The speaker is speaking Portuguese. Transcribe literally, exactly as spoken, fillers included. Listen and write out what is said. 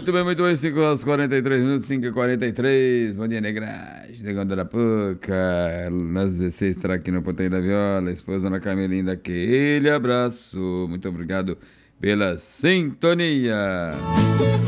Muito bem, muito bem, cinco horas e quarenta e três minutos, cinco e quarenta e três. Bom dia, negragem, negão da Arapuca. Nas dezesseis, estará aqui no Ponteiro da Viola. Esposa Dona Camelinda, aquele abraço. Muito obrigado pela sintonia.